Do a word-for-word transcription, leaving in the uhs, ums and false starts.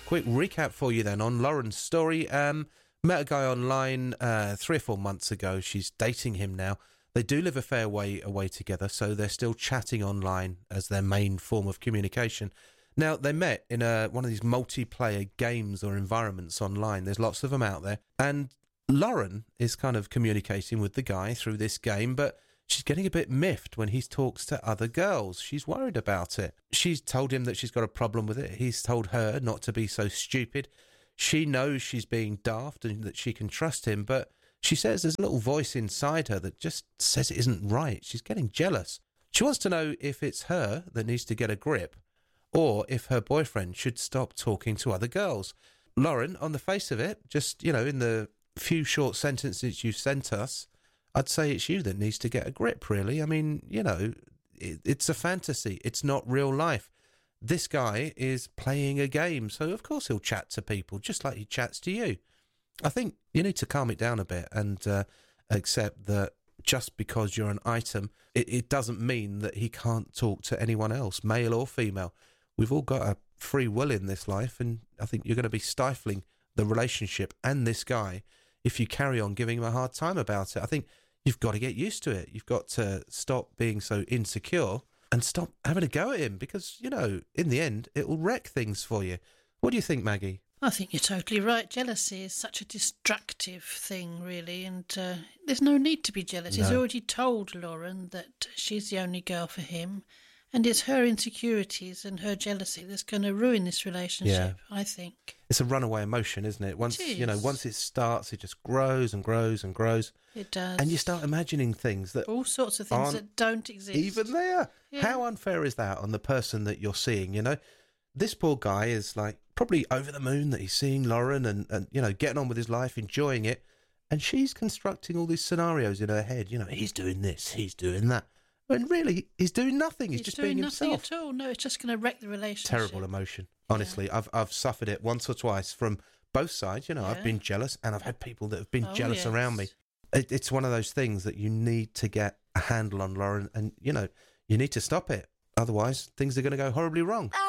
quick recap for you then on Lauren's story. Um, met a guy online uh, three or four months ago. She's dating him now. They do live a fair way away together, so they're still chatting online as their main form of communication. Now, they met in a, one of these multiplayer games or environments online. There's lots of them out there. And Lauren is kind of communicating with the guy through this game, but she's getting a bit miffed when he talks to other girls. She's worried about it. She's told him that she's got a problem with it. He's told her not to be so stupid. She knows she's being daft and that she can trust him, but she says there's a little voice inside her that just says it isn't right. She's getting jealous. She wants to know if it's her that needs to get a grip or if her boyfriend should stop talking to other girls. Lauren, on the face of it, just, you know, in the few short sentences you sent us, I'd say it's you that needs to get a grip, really. I mean, you know, it, it's a fantasy. It's not real life. This guy is playing a game, so of course he'll chat to people, just like he chats to you. I think you need to calm it down a bit and uh, accept that just because you're an item, it, it doesn't mean that he can't talk to anyone else, male or female. We've all got a free will in this life, and I think you're going to be stifling the relationship and this guy if you carry on giving him a hard time about it. I think you've got to get used to it. You've got to stop being so insecure and stop having a go at him because, you know, in the end, it will wreck things for you. What do you think, Maggie? I think you're totally right. Jealousy is such a destructive thing, really, and uh, there's no need to be jealous. No. He's already told Lauren that she's the only girl for him, and it's her insecurities and her jealousy that's going to ruin this relationship, yeah. I think. It's a runaway emotion, isn't it? Once it is. You know, once it starts, it just grows and grows and grows. It does. And you start imagining things that all sorts of things that don't exist. Even there. Yeah. How unfair is that on the person that you're seeing, you know? This poor guy is like probably over the moon that he's seeing Lauren and, and, you know, getting on with his life, enjoying it. And she's constructing all these scenarios in her head. You know, he's doing this, he's doing that. And really, he's doing nothing. He's, he's just doing being nothing himself. at all. No, it's just going to wreck the relationship. Terrible emotion. Honestly, yeah. I've I've suffered it once or twice from both sides. You know, yeah. I've been jealous and I've had people that have been oh, jealous yes. around me. It, it's one of those things that you need to get a handle on, Lauren. And, you know, you need to stop it. Otherwise, things are going to go horribly wrong.